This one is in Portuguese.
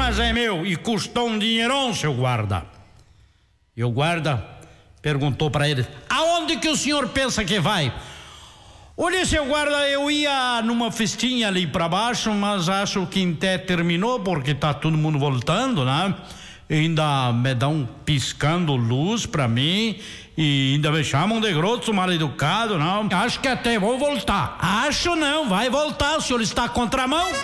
mas é meu e custou um dinheirão, seu guarda. E o guarda perguntou para ele: aonde que o senhor pensa que vai? Olha, seu guarda, eu ia numa festinha ali para baixo, mas acho que até terminou porque tá todo mundo voltando, né? E ainda me dão piscando luz para mim e ainda me chamam de grosso, mal educado, não? Acho que até vou voltar. Acho não, vai voltar, o senhor está contramão.